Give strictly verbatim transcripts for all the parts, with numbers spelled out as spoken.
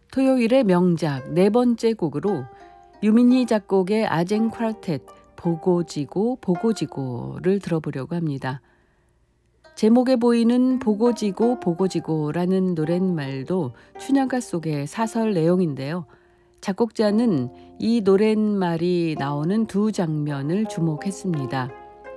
토요일의 명작 네 번째 곡으로 유민희 작곡의 아쟁 쿼르텟 보고지고 보고지고를 들어보려고 합니다. 제목에 보이는 보고지고 보고지고라는 노랫말도 춘향가 속의 사설 내용인데요. 작곡자는 이 노랫말이 나오는 두 장면을 주목했습니다.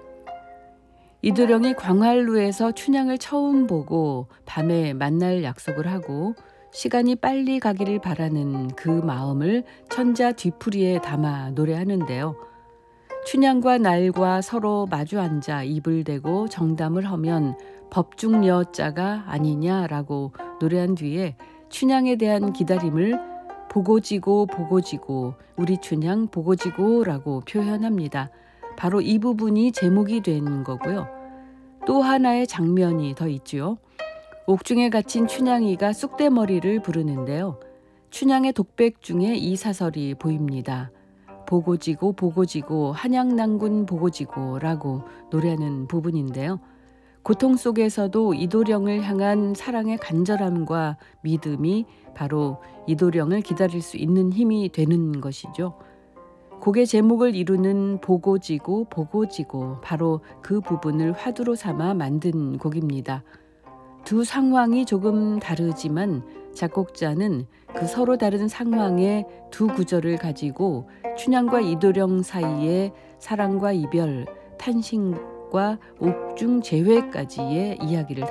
이도령이 광활루에서 춘향을 처음 보고 밤에 만날 약속을 하고 시간이 빨리 가기를 바라는 그 마음을 천자 뒤풀이에 담아 노래하는데요. 춘향과 날과 서로 마주 앉아 입을 대고 정담을 하면 법중 여자가 아니냐라고 노래한 뒤에 춘향에 대한 기다림을 보고지고 보고지고 우리 춘향 보고지고라고 표현합니다. 바로 이 부분이 제목이 된 거고요. 또 하나의 장면이 더 있죠. 옥중에 갇힌 춘향이가 쑥대머리를 부르는데요. 춘향의 독백 중에 이 사설이 보입니다. 보고지고 보고지고 한양난군 보고지고라고 노래하는 부분인데요. 고통 속에서도 이도령을 향한 사랑의 간절함과 믿음이 바로 이도령을 기다릴 수 있는 힘이 되는 것이죠. 곡의 제목을 이루는 보고지고 보고지고 바로 그 부분을 화두로 삼아 만든 곡입니다. 두 상황이 조금 다르지만 작곡자는 그 서로 다른 상황의 두 구절을 가지고 춘향과 이도령 사이의 사랑과 이별, 탄신과 옥중 재회까지의 이야기를